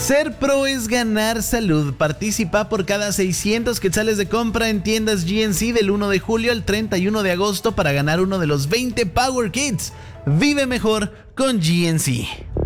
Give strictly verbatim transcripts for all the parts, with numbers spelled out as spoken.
Ser pro es ganar salud. Participa por cada seiscientos quetzales de compra en tiendas G N C del uno de julio al treinta y uno de agosto para ganar uno de los veinte Power Kits. Vive mejor con G N C.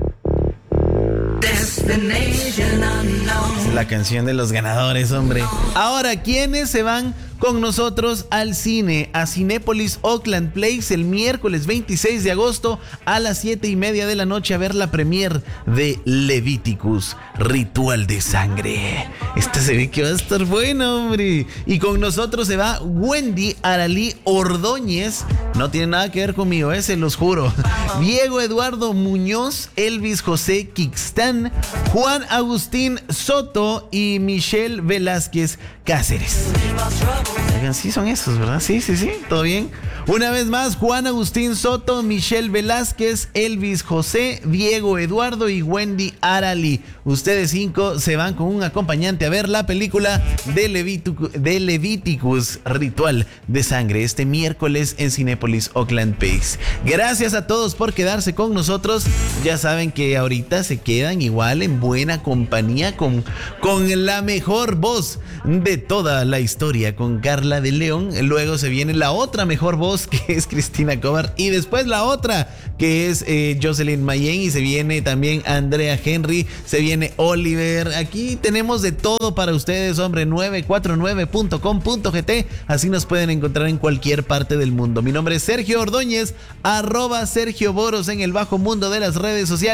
La canción de los ganadores, hombre. Ahora, ¿quiénes se van con nosotros al cine? A Cinépolis Oakland Place el miércoles veintiséis de agosto a las siete y media de la noche a ver la premier de Leviticus, Ritual de Sangre. Esta se ve que va a estar buena, hombre. Y con nosotros se va Wendy Aralí Ordóñez. No tiene nada que ver conmigo, eh, se los juro. Diego Eduardo Muñoz, Elvis José Kixtán, Juan Agustín Soto y Michelle Velázquez Cáceres. Oigan, sí son esos, ¿verdad? Sí, sí, sí, todo bien. Una vez más, Juan Agustín Soto, Michelle Velázquez, Elvis José, Diego Eduardo y Wendy Aralí. Ustedes cinco se van con un acompañante a ver la película de Leviticus, de Leviticus, Ritual de Sangre, este miércoles en Cinépolis Oakland Place. Gracias a todos por quedarse con nosotros. Ya saben que ahorita se quedan igual en buena compañía con, con la mejor voz de toda la historia, con Carla de León. Luego se viene la otra mejor voz, que es Cristina Cobar, y después la otra, que es eh, Jocelyn Mayen, y se viene también Andrea Henry, se viene Oliver. Aquí tenemos de todo para ustedes, hombre. Nueve cuatro nueve punto com punto g t, así nos pueden encontrar en cualquier parte del mundo. Mi nombre es Sergio Ordóñez, arroba Sergio Boros en el bajo mundo de las redes sociales.